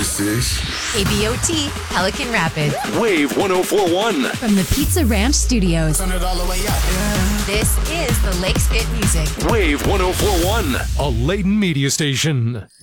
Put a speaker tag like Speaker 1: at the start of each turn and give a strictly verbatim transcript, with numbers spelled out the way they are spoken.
Speaker 1: This is
Speaker 2: A B O T, Pelican Rapids.
Speaker 3: Wave one oh four point one.
Speaker 2: From the Pizza Ranch Studios.
Speaker 1: Turn it all the way up. Yeah.
Speaker 2: This is the Lakes Fit Music.
Speaker 3: Wave one oh four point one.
Speaker 4: A Layton media station.